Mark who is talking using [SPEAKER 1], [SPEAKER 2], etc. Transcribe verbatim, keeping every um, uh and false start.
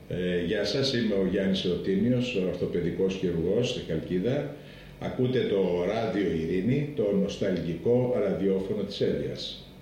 [SPEAKER 1] Ε, γεια σας, είμαι ο Γιάννης Εωτήμιος, ορθοπαιδικός χειρουργός στη Χαλκίδα. Ακούτε το Ράδιο Ειρήνη, το νοσταλγικό ραδιόφωνο της Εύβοιας.